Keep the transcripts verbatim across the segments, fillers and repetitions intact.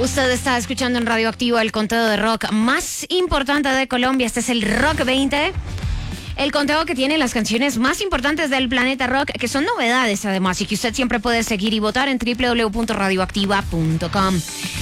Usted está escuchando en Radioactivo el conteo de rock más importante de Colombia. Este es el Rock veinte. El conteo que tiene las canciones más importantes del planeta rock, que son novedades además, y que usted siempre puede seguir y votar en doble u doble u doble u punto radioactiva punto com.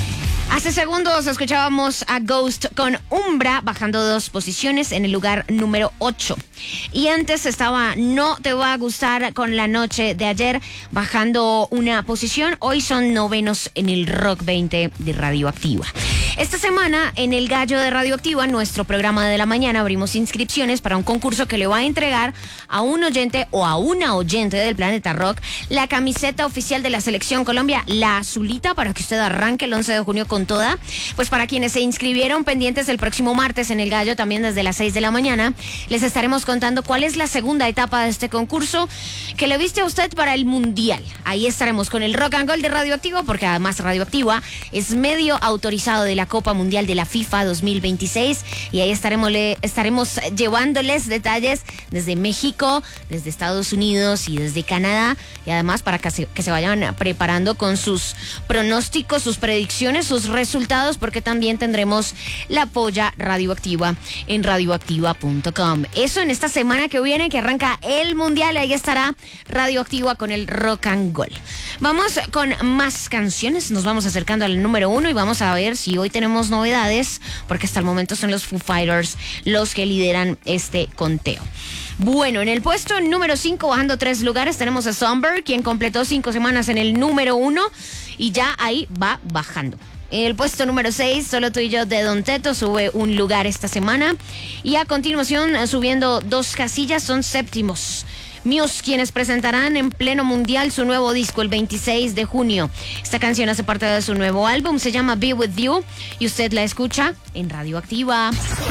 Hace segundos escuchábamos a Ghost con Umbra bajando dos posiciones en el lugar número ocho. Y antes estaba No Te Va a Gustar con La Noche de Ayer bajando una posición. Hoy son novenos en el Rock veinte de Radioactiva. Esta semana en el Gallo de Radioactiva, nuestro programa de la mañana, abrimos inscripciones para un concurso que le va a entregar a un oyente o a una oyente del Planeta Rock la camiseta oficial de la Selección Colombia, la azulita, para que usted arranque el once de junio con toda. Pues para quienes se inscribieron pendientes el próximo martes en el Gallo, también desde las seis de la mañana, les estaremos contando cuál es la segunda etapa de este concurso que le viste a usted para el Mundial. Ahí estaremos con el Rock and Gold de Radioactiva, porque además Radioactiva es medio autorizado de la Copa Mundial de la FIFA dos mil veintiséis, y ahí estaremos, le, estaremos llevándoles detalles desde México, desde Estados Unidos y desde Canadá, y además para que se, que se vayan preparando con sus pronósticos, sus predicciones, sus resultados, porque también tendremos la polla radioactiva en radioactiva punto com. Eso en esta semana que viene, que arranca el Mundial, ahí estará Radioactiva con el Rock and Gold. Vamos con más canciones, nos vamos acercando al número uno y vamos a ver si hoy tenemos novedades, porque hasta el momento son los Foo Fighters los que lideran este conteo. Bueno, en el puesto número cinco, bajando tres lugares, tenemos a Somber, quien completó cinco semanas en el número uno y ya ahí va bajando. En el puesto número seis, Solo Tú y Yo de Don Teto sube un lugar esta semana. Y a continuación, subiendo dos casillas, son séptimos Muse, quienes presentarán en pleno mundial su nuevo disco el veintiséis de junio. Esta canción hace parte de su nuevo álbum, se llama Be With You, y usted la escucha en Radioactiva.